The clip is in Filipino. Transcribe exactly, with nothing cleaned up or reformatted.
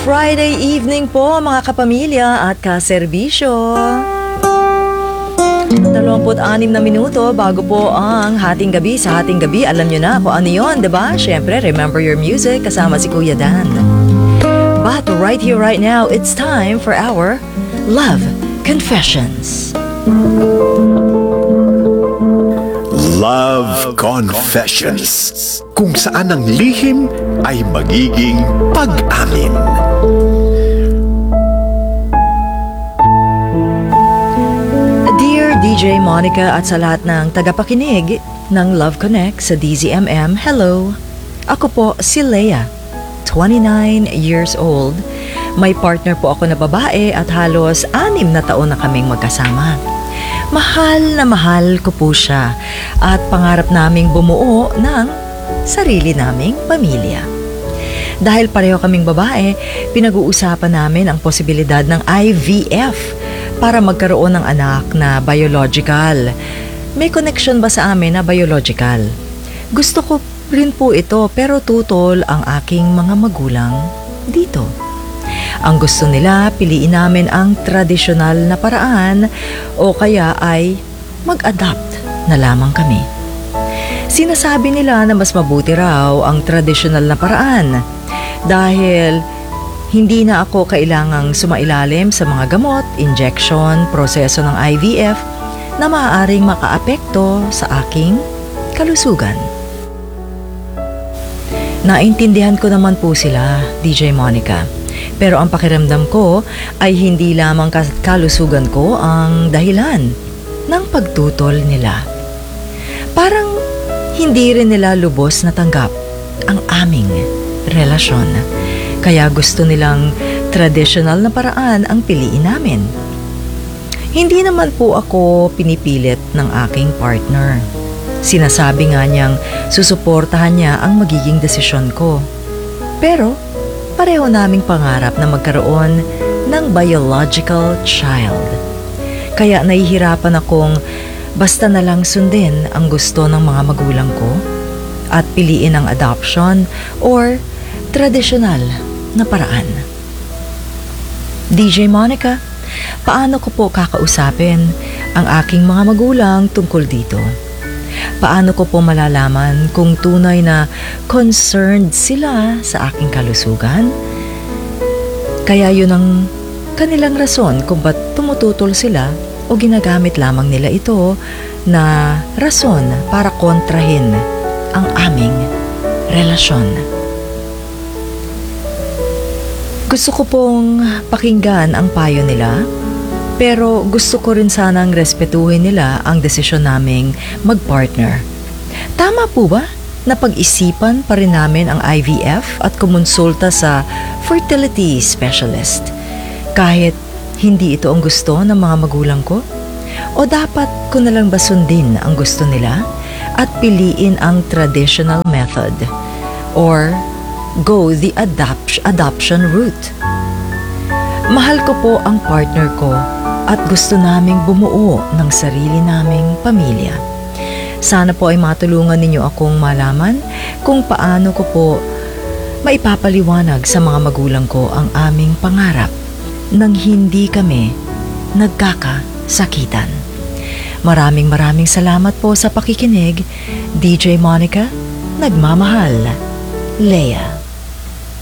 Friday evening po mga kapamilya at kaserbisyo. dalawampu't anim na minuto bago po ang hating gabi. Sa hating gabi, alam nyo na kung ano yun, diba? Siyempre, Remember Your Music kasama si Kuya Dan. But right here, right now, it's time for our Love Confessions. Love Confessions, kung saan ang lihim ay magiging pag-amin. Dear D J Monica at sa lahat ng tagapakinig ng Love Connect sa D Z M M, hello! Ako po si Leia, twenty-nine years old. May partner po ako na babae at halos anim na taon na kaming magkasama. Mahal na mahal ko po siya at pangarap naming bumuo ng sarili naming pamilya. Dahil pareho kaming babae, pinag-uusapan namin ang posibilidad ng I V F para magkaroon ng anak na biological. May connection ba sa amin na biological? Gusto ko rin po ito pero tutol ang aking mga magulang dito. Ang gusto nila, piliin namin ang tradisyonal na paraan o kaya ay mag-adapt na lamang kami. Sinasabi nila na mas mabuti raw ang tradisyonal na paraan dahil hindi na ako kailangang sumailalim sa mga gamot, injection, proseso ng I V F na maaaring makaapekto sa aking kalusugan. Naintindihan ko naman po sila, D J Monica. Pero ang pakiramdam ko ay hindi lamang kalusugan ko ang dahilan ng pagtutol nila. Parang hindi rin nila lubos na tanggap ang aming relasyon. Kaya gusto nilang traditional na paraan ang piliin namin. Hindi naman po ako pinipilit ng aking partner. Sinasabi nga niyang susuportahan niya ang magiging desisyon ko. Pero pareho naming pangarap na magkaroon ng biological child. Kaya nahihirapan akong basta na lang sundin ang gusto ng mga magulang ko at piliin ang adoption or traditional na paraan. D J Monica, paano ko po kakausapin ang aking mga magulang tungkol dito? Paano ko po malalaman kung tunay na concerned sila sa aking kalusugan? Kaya yun ang kanilang rason kung ba't tumututol sila o ginagamit lamang nila ito na rason para kontrahin ang aming relasyon. Gusto ko pong pakinggan ang payo nila, pero gusto ko rin sanang respetuhin nila ang desisyon naming mag-partner. Tama po ba na pag-isipan pa rin namin ang I V F at kumonsulta sa fertility specialist kahit hindi ito ang gusto ng mga magulang ko? O dapat ko na lang ba sundin ang gusto nila at piliin ang traditional method or go the adapt- adoption route? Mahal ko po ang partner ko at gusto naming bumuo ng sarili naming pamilya. Sana po ay matulungan ninyo akong malaman kung paano ko po maipapaliwanag sa mga magulang ko ang aming pangarap nang hindi kami nagkakasakitan. Maraming maraming salamat po sa pakikinig. D J Monica, nagmamahal. Leia.